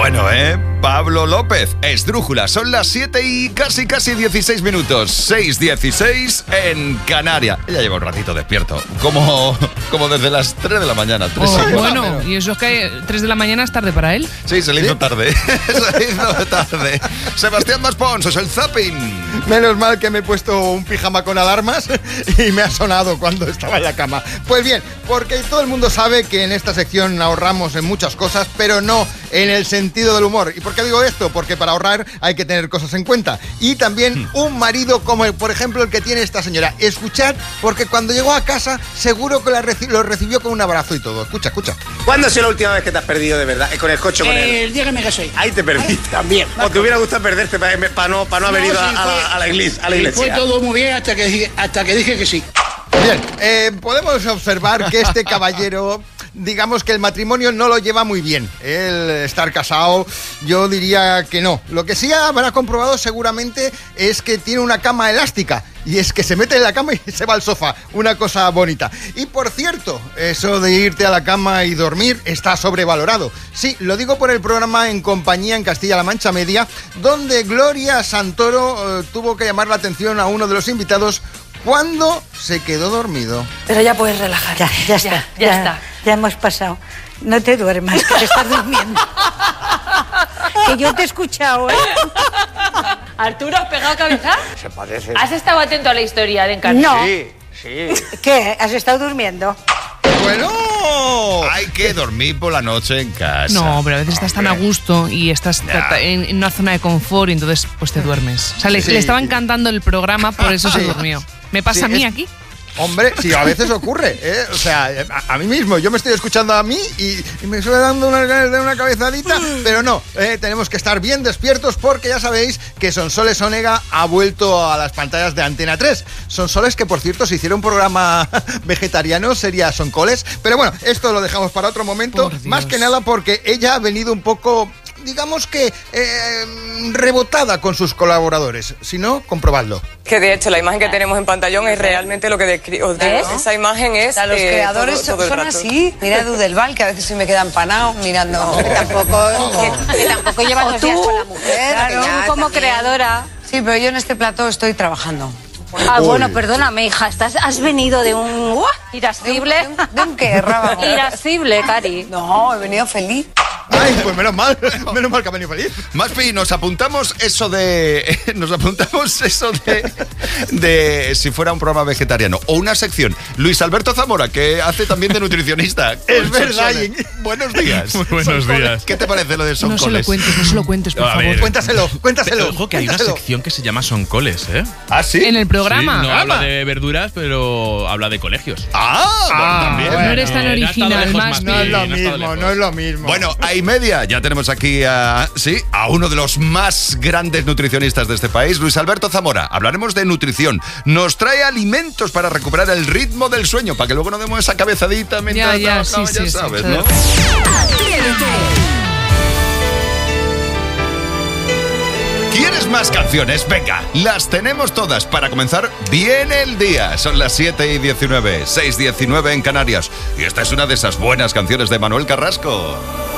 Bueno, Pablo López, Esdrújula. Son las 7 y casi 16 minutos. 6:16 en Canarias. Ella lleva un ratito despierto. Como desde las 3 de la mañana. 3 bueno, y eso es que 3 de la mañana es tarde para él. Sí, se le hizo tarde. Se le hizo tarde. Sebastián Maspons, es el zapping. Menos mal que me he puesto un pijama con alarmas y me ha sonado cuando estaba en la cama. Pues bien, porque todo el mundo sabe que en esta sección ahorramos en muchas cosas, pero no en el sentido del humor. ¿Y por qué digo esto? Porque para ahorrar hay que tener cosas en cuenta. Y también un marido como, por ejemplo, el que tiene esta señora. Escuchad, porque cuando llegó a casa seguro que lo recibió con un abrazo y todo. Escucha. ¿Cuándo ha sido la última vez que te has perdido de verdad? Con el coche, con él. El día que me casé. Ahí te perdiste. También. ¿O te hubiera gustado perderte para no haber ido a la iglesia? Fue todo muy bien hasta que dije que sí. Bien, podemos observar que este caballero, digamos que el matrimonio no lo lleva muy bien. El estar casado, yo diría que no. Lo que sí habrá comprobado seguramente es que tiene una cama elástica. Y es que se mete en la cama y se va al sofá. Una cosa bonita. Y por cierto, eso de irte a la cama y dormir está sobrevalorado. Sí, lo digo por el programa En Compañía en Castilla-La Mancha Media, donde Gloria Santoro tuvo que llamar la atención a uno de los invitados cuando se quedó dormido. Pero ya puedes relajar. Ya está. Ya hemos pasado. No te duermas, que te estás durmiendo. Que yo te he escuchado, ¿eh? Arturo, ¿has pegado cabeza? Se parece. ¿Has estado atento a la historia de Encarni? No. Sí. ¿Qué? ¿Has estado durmiendo? Bueno, hay que dormir por la noche en casa. No, pero a veces estás tan a gusto y estás en una zona de confort y entonces pues te duermes. O sea, le estaba encantando el programa, por eso se durmió. ¿Me pasa a mí aquí? Hombre, sí, a veces ocurre, ¿eh? O sea, a mí mismo, yo me estoy escuchando a mí y me suele dando unas ganas de una cabezadita, pero no, tenemos que estar bien despiertos porque ya sabéis que Sonsoles Onega ha vuelto a las pantallas de Antena 3. Sonsoles, que por cierto, si hiciera un programa vegetariano sería Soncoles, pero bueno, esto lo dejamos para otro momento, más que nada porque ella ha venido un poco, digamos que rebotada con sus colaboradores. Si no, comprobadlo. Que de hecho la imagen que tenemos en pantallón es realmente lo que os digo. Esa imagen es... Los creadores todo el son rato. así. Mira Dudelval, que a veces se me queda empanado mirando... Que tampoco llevas los días con la mujer. Claro, Tú como creadora. Sí, pero yo en este plató estoy trabajando. Bueno, perdóname, hija, has venido de un... irascible. ¿De un qué, Rábago? Irascible, Cari. No, he venido feliz. Ay, pues menos mal que ha venido feliz. Maspi, nos apuntamos eso de si fuera un programa vegetariano o una sección. Luis Alberto Zamora, que hace también de nutricionista. Es verdad. Buenos días. Muy buenos días. ¿Qué te parece lo de Soncoles? No se lo cuentes, por favor. Cuéntaselo. Ojo, que hay una sección que se llama Soncoles, ¿eh? ¿Ah, sí? En el programa. Sí, no habla de verduras, pero habla de colegios. Bueno, también. No eres tan original, más. No es lo mismo. Bueno, hay media. Ya tenemos aquí a uno de los más grandes nutricionistas de este país, Luis Alberto Zamora. Hablaremos de nutrición. Nos trae alimentos para recuperar el ritmo del sueño, para que luego no demos esa cabezadita mientras trabajamos, ya sabes, ¿no? ¿Quieres más canciones? Venga, las tenemos todas para comenzar bien el día. Son las 7:19, 6:19 en Canarias. Y esta es una de esas buenas canciones de Manuel Carrasco.